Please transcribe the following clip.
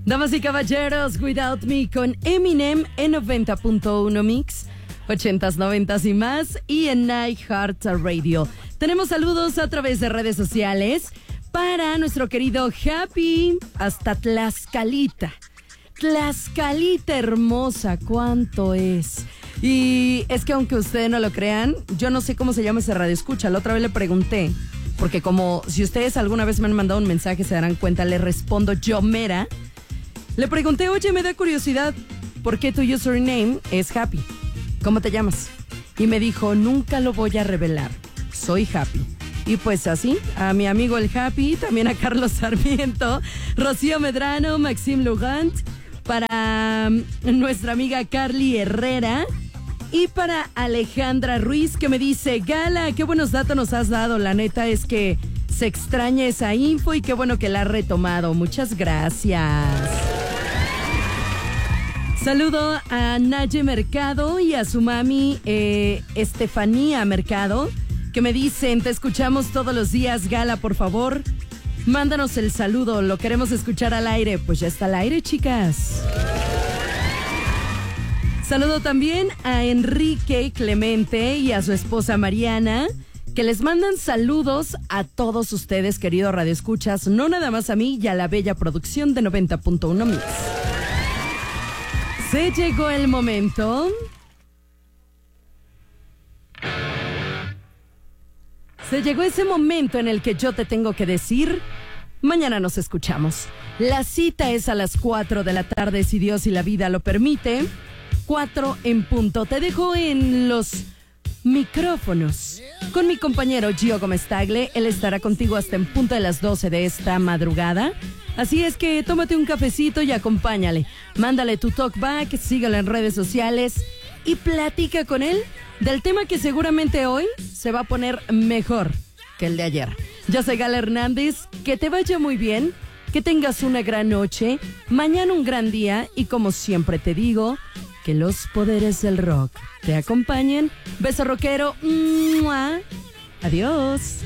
Damas y caballeros, Without Me con Eminem en 90.1 Mix, 80s, 90s y más, y en iHeartRadio. Tenemos saludos a través de redes sociales para nuestro querido Happy hasta Tlaxcalita. Tlaxcalita hermosa, ¿cuánto es? Y es que aunque ustedes no lo crean, yo no sé cómo se llama ese radio escucha. La otra vez le pregunté, porque como si ustedes alguna vez me han mandado un mensaje se darán cuenta, le respondo yo mera. Le pregunté, oye, me da curiosidad, ¿por qué tu username es Happy? ¿Cómo te llamas? Y me dijo, nunca lo voy a revelar, soy Happy. Y pues así, a mi amigo el Happy, también a Carlos Sarmiento, Rocío Medrano, Maxime Lugant, para nuestra amiga Carly Herrera y para Alejandra Ruiz, que me dice, Gala, qué buenos datos nos has dado, la neta es que se extraña esa info y qué bueno que la has retomado, muchas gracias. Saludo a Naye Mercado y a su mami Estefanía Mercado, que me dicen, te escuchamos todos los días, Gala, por favor, mándanos el saludo, lo queremos escuchar al aire. Pues ya está al aire, chicas. Saludo también a Enrique Clemente y a su esposa Mariana, que les mandan saludos a todos ustedes, queridos radioescuchas, no nada más a mí y a la bella producción de 90.1 Mix. Se llegó el momento. Se llegó ese momento en el que yo te tengo que decir, mañana nos escuchamos. La cita es a las 4 de la tarde, si Dios y la vida lo permite. 4 en punto. Te dejo en los micrófonos con mi compañero Gio Gómez Tagle. Él estará contigo hasta en punto de las 12 de esta madrugada. Así es que tómate un cafecito y acompáñale. Mándale tu talkback, sígalo en redes sociales y platica con él del tema que seguramente hoy se va a poner mejor que el de ayer. Yo soy Gala Hernández, que te vaya muy bien, que tengas una gran noche, mañana un gran día y como siempre te digo, que los poderes del rock te acompañen. Beso rockero. ¡Mua! Adiós.